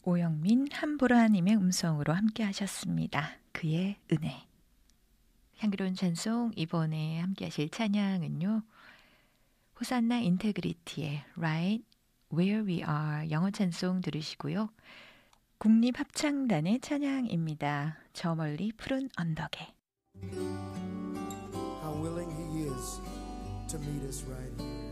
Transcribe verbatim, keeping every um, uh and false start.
오영민, 한보라님의 음성으로 함께 하셨습니다. 그의 은혜. 향기로운 찬송, 이번에 함께 하실 찬양은요. 호산나 인테그리티의 Right Where We Are 영어 찬송 들으시고요. 국립합창단의 찬양입니다. 저 멀리 푸른 언덕에. How willing he is to meet us right here.